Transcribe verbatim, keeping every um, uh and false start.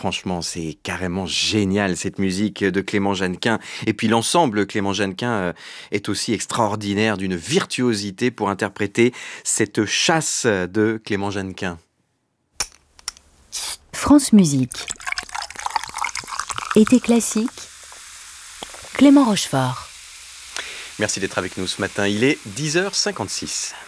franchement, c'est carrément génial cette musique de Clément Jeannequin. Et puis l'ensemble Clément Jeannequin euh, est aussi extraordinaire, d'une virtuosité pour interpréter cette chasse de Clément Jeannequin. France Musique. Été classique. Clément Rochefort. Merci d'être avec nous ce matin. Il est dix heures cinquante-six.